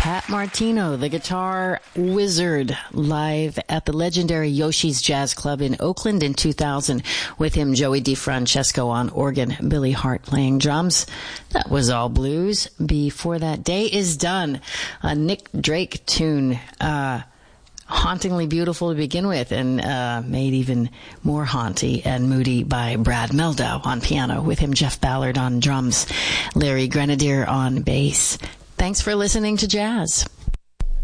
Pat Martino, the guitar wizard, live at the legendary Yoshi's Jazz Club in Oakland in 2000. With him, Joey DeFrancesco on organ, Billy Hart playing drums. That was all blues. Before that, Day Is Done, a Nick Drake tune, hauntingly beautiful to begin with, and made even more haunty and moody by Brad Meldau on piano. With him, Jeff Ballard on drums, Larry Grenadier on bass. Thanks for listening to Jazz.